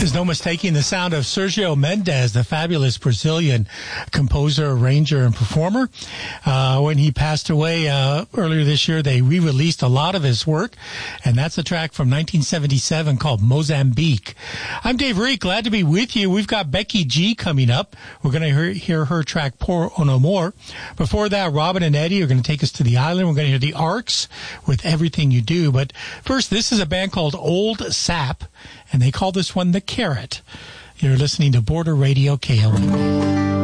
There's no mistaking the sound of Sergio Mendes, the fabulous Brazilian composer, arranger, and performer. When he passed away earlier this year, they re-released a lot of his work, and that's a track from 1977 called Mozambique. I'm Dave Reek, glad to be with you. We've got Becky G coming up. We're going to hear her track Por Un Amor. Before that, Robin and Eddie are going to take us to the island. We're going to hear the Arcs with Everything You Do. But first, this is a band called Old Sap, and they call this one The Carrot. You're listening to Border Radio KLM.